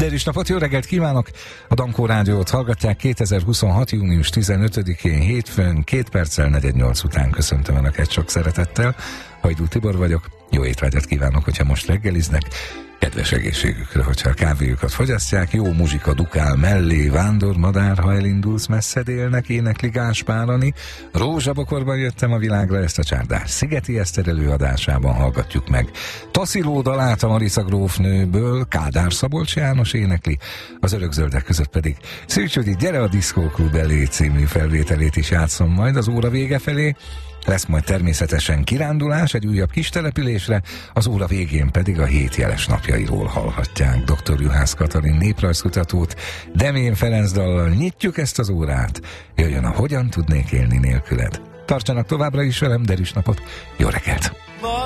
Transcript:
Derűs napot, jó reggelt kívánok! A Dankó Rádiót hallgatják 2026. június 15-én hétfőn, 2 perccel 4:08 után köszöntöm Önöket sok szeretettel. Hajdú Tibor vagyok, jó étvágyat kívánok, hogyha most reggeliznek. Kedves egészségükre, hogyha a kávéjukat fogyasztják, jó muzsika dukál mellé, vándor, madár, ha elindulsz, messze délnek, énekli Gáspár Ani. Rózsabokorban jöttem a világra, ezt a Csárdás Szigeti Eszter előadásában hallgatjuk meg. Tasziló dalát a Marisa grófnőből Kádár Szabolcs János énekli, az Örökzöldek között pedig Szűcs Judit Gyere a Diszkóklub elé című felvételét is játszom majd az óra vége felé. Lesz majd természetesen kirándulás egy újabb kis településre, az óra végén pedig a 7 jeles napjairól hallhatják dr. Juhász Katalin néprajzkutatót. Demén Ferenc dallal nyitjuk ezt az órát. Jöjjön a Hogyan tudnék élni nélküled. Tartsanak továbbra is velem, derűs napot, jó reggelt!